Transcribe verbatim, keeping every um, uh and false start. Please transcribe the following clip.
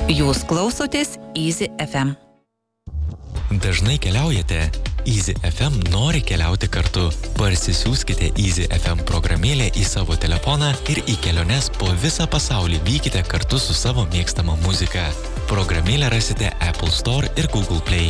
Jūs klausotės Easy F M. Dažnai keliaujate? Easy F M nori keliauti kartu. Parsisiųskite Easy F M programėlę į savo telefoną ir į keliones po visą pasaulį vykite kartu su savo mėgstama muzika. Programėlę rasite Apple Store ir Google Play.